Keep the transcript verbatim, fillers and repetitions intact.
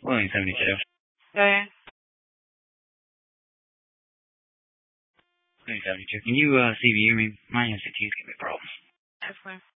William seventy-two. Yeah. William seventy-two. Can you uh, C V me? My N C T's giving me problems. Definitely.